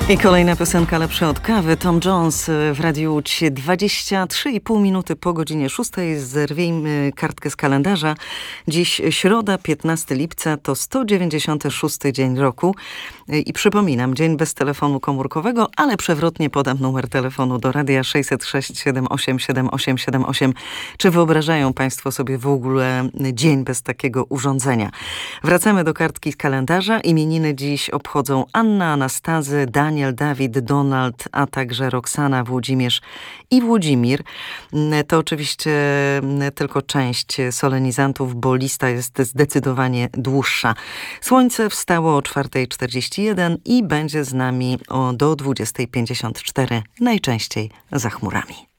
I kolejna piosenka lepsza od kawy. Tom Jones w Radiu Łódź. 23,5 minuty po godzinie 6. Zerwijmy kartkę z kalendarza. Dziś środa, 15 lipca, to 196 dzień roku. I przypominam, dzień bez telefonu komórkowego, ale przewrotnie podam numer telefonu do radia 606 78 78 78. Czy wyobrażają Państwo sobie w ogóle dzień bez takiego urządzenia? Wracamy do kartki z kalendarza. Imieniny dziś obchodzą Anna, Anastazy, Daniel, Dawid, Donald, a także Roxana, Włodzimierz i Włodzimir. To oczywiście tylko część solenizantów, bo lista jest zdecydowanie dłuższa. Słońce wstało o 4:41 i będzie z nami do 20:54, najczęściej za chmurami.